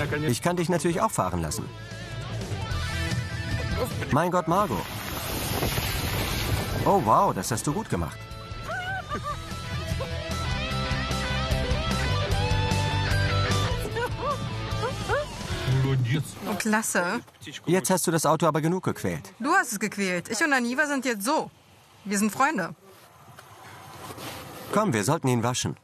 Ich kann dich natürlich auch fahren lassen. Mein Gott, Margot. Oh, wow, das hast du gut gemacht. Oh, klasse. Jetzt hast du das Auto aber genug gequält. Du hast es gequält. Ich und Aniva sind jetzt so. Wir sind Freunde. Komm, wir sollten ihn waschen.